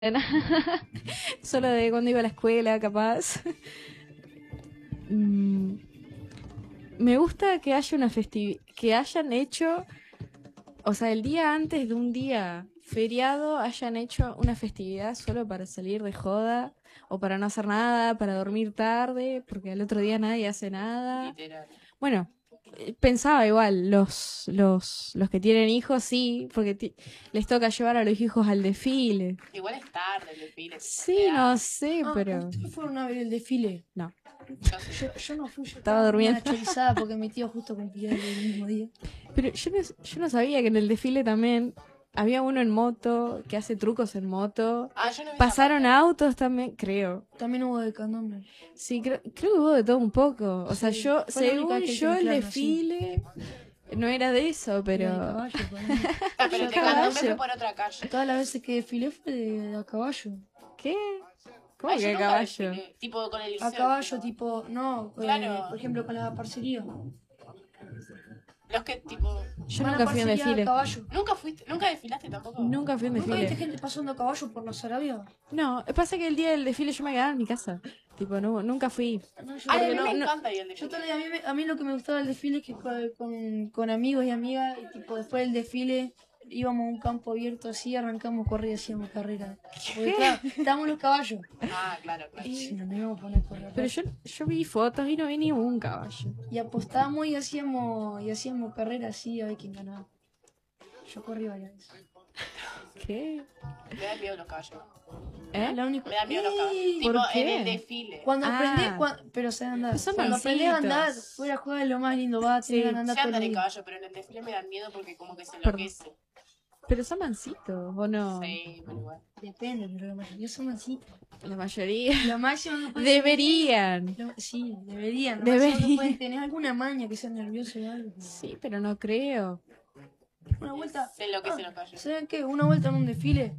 Solo de cuando iba a la escuela, capaz. Mm, Me gusta que haya una que hayan hecho, o sea, el día antes de un día feriado hayan hecho una festividad solo para salir de joda o para no hacer nada, para dormir tarde, porque al otro día nadie hace nada. Literal. Bueno, pensaba igual, los que tienen hijos sí, porque les toca llevar a los hijos al desfile. Igual es tarde el desfile. Sí, no sé, pero ¿Ustedes fueron a ver el desfile? no. Yo sí. Yo no fui, yo Estaba muy durmiendo. actualizada porque mi tío justo cumplía el mismo día. Pero yo no sabía que en el desfile también había uno en moto, que hace trucos en moto. Yo no vi esa Pasaron parte. autos también, creo. También hubo de candombe. Sí, creo que hubo de todo un poco. O sea, Sí, yo, fue la única según vez que yo, el mezclaron desfile no era de eso, Era de pero... caballo, para mí. Pero Yo el de Candombe fue caballo. por otra calle. Todas las veces que desfilé fue a caballo. ¿Qué? ¿Cómo Yo que a nunca caballo? desfilé, tipo con el A liceo. caballo, tipo, no, Claro. por ejemplo, con la parcería. Los que tipo. Yo Van a nunca fui a un parcería a desfile. caballo. ¿Nunca desfilaste tampoco? Nunca fui a un ¿Nunca viste desfile. gente pasando a caballo por los Arabia? No, pasa que el día del desfile yo me quedaba en mi casa. Tipo, no, nunca fui. No, yo Ay, a también. mí no, me no- encanta ir al Yo desfile. también, a mí lo que me gustaba del desfile es que con amigos y amigas, y tipo después del desfile íbamos a un campo abierto así, arrancamos corrida y hacíamos carrera. Porque claro, estábamos los caballos. Claro. Y nos íbamos a poner a correr. Pero yo vi fotos y no vi ni un caballo. Y apostábamos y hacíamos carrera así a ver quién ganaba. Yo corrí varias veces. ¿Qué? Me da miedo los caballos. ¿Eh? La única... Me da miedo los caballos. ¡Ey! Tipo, ¿Por en qué? el desfile. Cuando Ah. aprendés, pero sé andar. Pero son Cuando aprendés a andar, mancitos. fuera juega es lo más lindo, va a tener Sí. que andar Sé todo andar el en día. caballo, pero en el desfile me da miedo porque como que se Perdón. enloquece. Pero son mansitos, ¿o no? Sí, pero igual. Depende, pero la mayoría son así. La mayoría. Lo máximo que pueden Deberían. Sí, deberían. Lo Deberían. máximo que pueden tener alguna maña que sea nervioso o algo. Sí, pero no creo. Una vuelta. Se enloquecen los caballos. ¿Saben qué? Una vuelta en un desfile.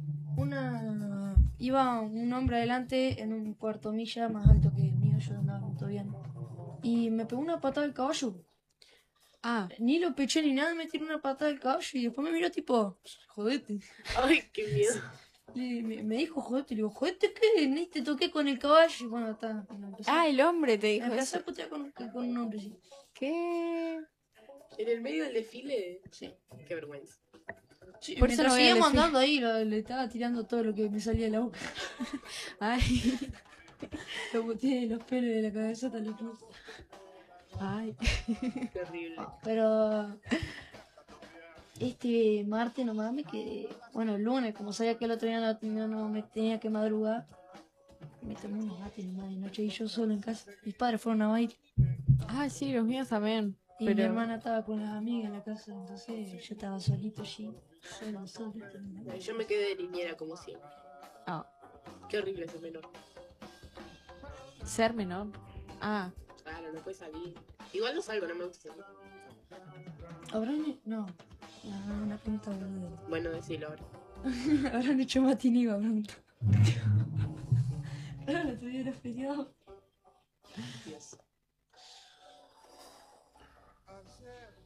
Iba un hombre adelante en un cuarto milla más alto que el mío, yo andaba todavía no. Y me pegó una patada del caballo. Ah, Ni lo peché ni nada, me tiró una patada del caballo y después me miró tipo, jodete. Ay, qué miedo. Me dijo jodete, le digo, jodete qué, ni te toqué con el caballo. Y bueno, está. el hombre te dijo Empecé eso. a putear con un hombre, sí. ¿Qué? En el medio del desfile. Sí. Qué vergüenza. Sí, Por eso mientras no voy al seguíamos desfile. andando ahí, le estaba tirando todo lo que me salía de la boca. Ay. Lo boté de los pelos de la cabeza hasta los pies. Ay. Qué horrible. Pero este martes no mames que, bueno, el lunes, como sabía que el otro día no me tenía que madrugar, me tomé unos mates nomás de noche y yo solo en casa. Mis padres fueron a bailar Ay, sí, los míos también. y mi Pero hermana estaba con las amigas en la casa, entonces yo estaba solito allí, solito. Yo me quedé de niñera como siempre. Ah, Qué horrible ese menor. ser menor. Ah, Claro, no puede salir. Igual no salgo, no me gusta salir. ¿Habrán? No, una pregunta boluda. Bueno, decilo ahora. Habrán hecho matiní, va a preguntar. Ahora el otro día era feriado. Dios.